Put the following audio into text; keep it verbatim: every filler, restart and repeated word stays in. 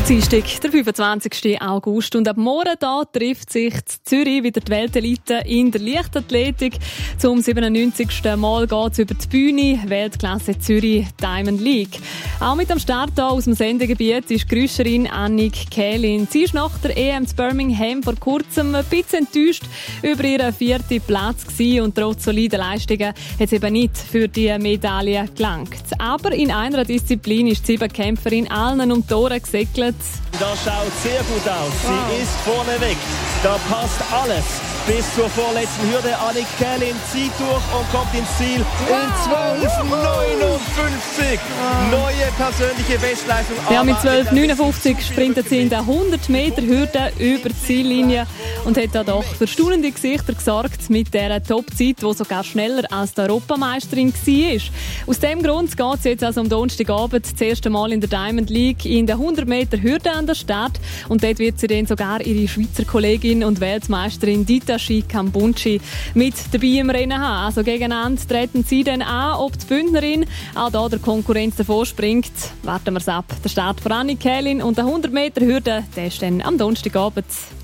Dienstag, der fünfundzwanzigsten August. Und ab morgen da trifft sich in Zürich wieder die Weltelite in der Leichtathletik. Zum siebenundneunzigsten Mal geht es über die Bühne. Weltklasse Zürich Diamond League. Auch mit am Start hier aus dem Sendegebiet ist Grüscherin Annik Kählin. Sie ist nach der E M in Birmingham vor kurzem ein bisschen enttäuscht über ihren vierten Platz gewesen. Und trotz solider Leistungen hat es eben nicht für die Medaille gelangt. Aber in einer Disziplin ist die Siebenkämpferin allen um die Ohren gesegelt. Das schaut sehr gut aus. Wow. Sie ist vorne weg. Da passt alles. Bis zur vorletzten Hürde. Annik Kählin zieht durch und kommt ins Ziel wow. in zwölf neunundfünfzig. Wow. Neue persönliche Bestleistung. Ja, mit zwölf neunundfünfzig sprintet sie in der hundert Meter Hürde über die Ziellinie und hat da doch für staunende Gesichter gesorgt mit dieser Top-Zeit, die sogar schneller als die Europameisterin war. Aus diesem Grund geht es jetzt also am Donnerstagabend das erste Mal in der Diamond League in der hundert Meter Hürde an den Start. Und dort wird sie dann sogar ihre Schweizer Kollegin und Weltmeisterin Ditachi Kambunchi mit dabei im Rennen haben. Also gegeneinander treten sie dann an, ob die Bündnerin auch da der Konkurrenz davor springt. Warten wir es ab. Der Start von Annik Kählin und der hundert Meter Hürde, der ist dann am Donnerstagabend.